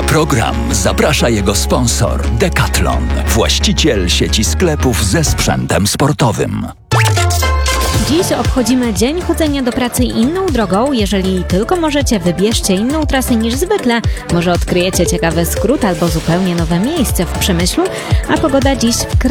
program zaprasza jego sponsor Decathlon, właściciel sieci sklepów ze sprzętem sportowym. Dziś obchodzimy Dzień Chodzenia do pracy inną drogą. Jeżeli tylko możecie, wybierzcie inną trasę niż zwykle. Może odkryjecie ciekawy skrót albo zupełnie nowe miejsce w Przemyślu, a pogoda dziś w kraju